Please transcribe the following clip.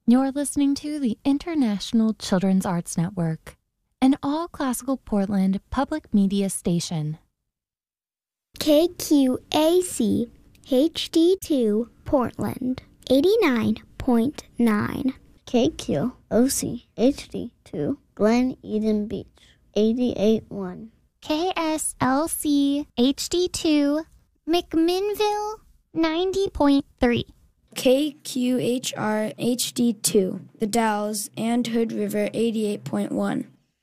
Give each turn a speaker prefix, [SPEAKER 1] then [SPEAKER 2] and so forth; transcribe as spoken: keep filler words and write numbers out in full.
[SPEAKER 1] You're listening to the International Children's Arts Network, an all-classical Portland public media station.
[SPEAKER 2] K Q A C H D two Portland, eighty-nine point nine.
[SPEAKER 3] K Q O C H D two Glen Eden Beach, eighty-eight point one.
[SPEAKER 4] K S L C H D two McMinnville, ninety point three.
[SPEAKER 5] K Q H R H D two The Dalles and Hood River, eighty-eight point one.